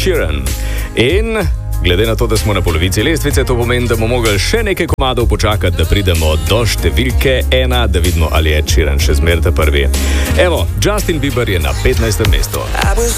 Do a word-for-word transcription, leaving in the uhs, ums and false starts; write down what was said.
Sheeran. In glede na to, da smo na polovici lestvice, to pomeni, da bomo mogli še nekaj komadov počakati, da pridemo do številke ena, da vidimo, ali je Sheeran še zmeraj prvi. Evo, Justin Bieber je na petnajstem mestu.